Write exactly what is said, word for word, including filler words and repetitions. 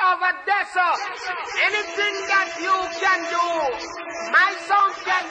over desert. Anything that you can do, my sound can